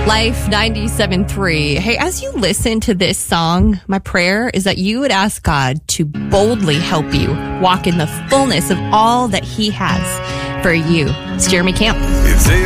Life 97.3. Hey, as you listen to this song, my prayer is that you would ask God to boldly help you walk in the fullness of all that He has for you. It's Jeremy Camp.